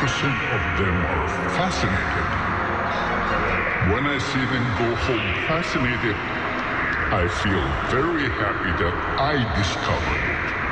of them are fascinated. When I see them go home fascinated, I feel very happy that I discovered it.